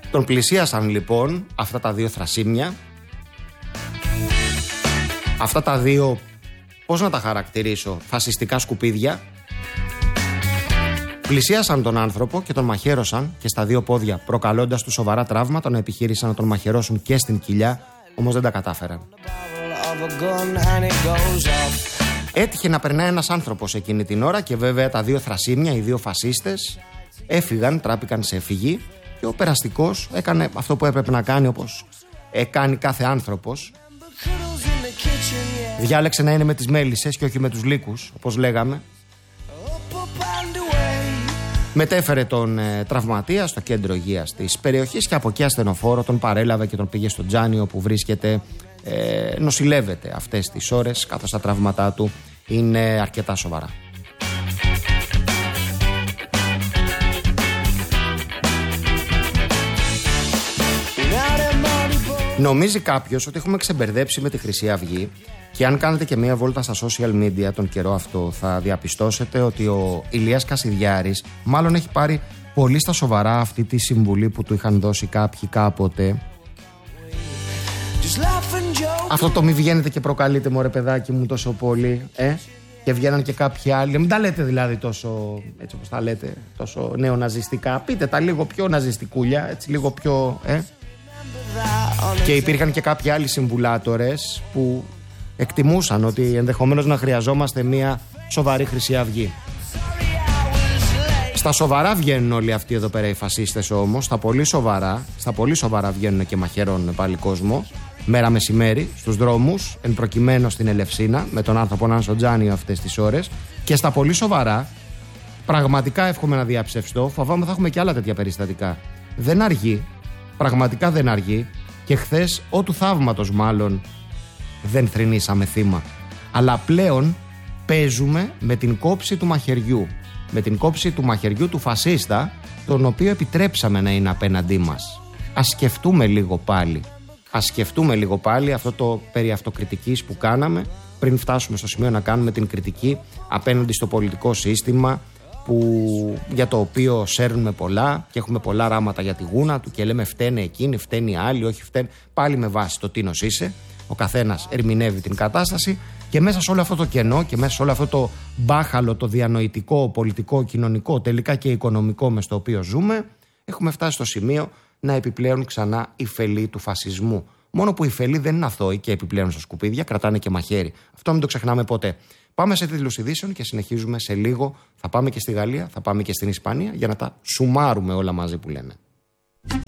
Τον πλησίασαν λοιπόν αυτά τα δύο θρασίμια, αυτά τα δύο, πώς να τα χαρακτηρίσω, φασιστικά σκουπίδια. Πλησίασαν τον άνθρωπο και τον μαχαίρωσαν και στα δύο πόδια, προκαλώντας του σοβαρά τραύματα, να επιχείρησαν να τον μαχαιρώσουν και στην κοιλιά, όμως δεν τα κατάφεραν. Έτυχε να περνάει ένας άνθρωπος εκείνη την ώρα και βέβαια τα δύο θρασίμια, οι δύο φασίστες, έφυγαν, τράπηκαν σε εφυγή και ο περαστικός έκανε αυτό που έπρεπε να κάνει, όπως κάνει κάθε άνθρωπος. Διάλεξε να είναι με τις μέλισσες και όχι με τους λύκους, όπως λέγαμε. Μετέφερε τον τραυματία στο κέντρο υγείας της περιοχής και από εκεί ασθενοφόρο τον παρέλαβε και τον πήγε στο Τζάνι, όπου βρίσκεται, νοσηλεύεται αυτές τις ώρες, καθώς τα τραύματά του είναι αρκετά σοβαρά. Νομίζει κάποιος ότι έχουμε ξεμπερδέψει με τη Χρυσή Αυγή και αν κάνετε και μία βόλτα στα social media τον καιρό αυτό θα διαπιστώσετε ότι ο Ηλίας Κασιδιάρης μάλλον έχει πάρει πολύ στα σοβαρά αυτή τη συμβουλή που του είχαν δώσει κάποιοι κάποτε. Αυτό το μη βγαίνετε και προκαλείτε, μωρέ παιδάκι μου, τόσο πολύ, και βγαίναν και κάποιοι άλλοι. Μην τα λέτε δηλαδή τόσο, έτσι όπως τα λέτε, τόσο νεοναζιστικά. Πείτε τα λίγο πιο ναζιστικούλια, έτσι λίγο πιο, Και υπήρχαν και κάποιοι άλλοι συμβουλάτορες που εκτιμούσαν ότι ενδεχομένως να χρειαζόμαστε μια σοβαρή Χρυσή Αυγή. Στα σοβαρά βγαίνουν όλοι αυτοί εδώ πέρα οι φασίστες όμως, στα πολύ σοβαρά βγαίνουν και μαχαιρώνουν πάλι κόσμο, μέρα μεσημέρι, στους δρόμους, εν προκειμένου στην Ελευσίνα, με τον άνθρωπο να είναι στο Τζάνιο αυτές τις ώρες, και στα πολύ σοβαρά, πραγματικά εύχομαι να διαψευστώ, φοβάμαι θα έχουμε και άλλα τέτοια περιστατικά. Δεν αργεί, πραγματικά δεν αργεί, και χθες, ό του θαύματος μάλλον, δεν θρηνήσαμε θύμα. Αλλά πλέον παίζουμε με την κόψη του μαχαιριού. Με την κόψη του μαχαιριού του φασίστα, τον οποίο επιτρέψαμε να είναι απέναντί μας. Ας σκεφτούμε λίγο πάλι αυτό το περί αυτοκριτικής που κάναμε πριν φτάσουμε στο σημείο να κάνουμε την κριτική απέναντι στο πολιτικό σύστημα για το οποίο σέρνουμε πολλά και έχουμε πολλά ράματα για τη γούνα του και λέμε φταίνε εκείνοι, φταίνε οι άλλοι, όχι φταίνε, πάλι με βάση το τίνος είσαι. Ο καθένας ερμηνεύει την κατάσταση και μέσα σε όλο αυτό το κενό και μέσα σε όλο αυτό το μπάχαλο, το διανοητικό, πολιτικό, κοινωνικό, τελικά και οικονομικό με στο οποίο ζούμε, έχουμε φτάσει στο σημείο να επιπλέουν ξανά οι φελοί του φασισμού. Μόνο που οι φελοί δεν είναι αθώοι και επιπλέουν στα σκουπίδια, κρατάνε και μαχαίρι. Αυτό μην το ξεχνάμε ποτέ. Πάμε σε τίτλους ειδήσεων και συνεχίζουμε σε λίγο. Θα πάμε και στη Γαλλία, θα πάμε και στην Ισπανία για να τα σουμάρουμε όλα μαζί που λένε.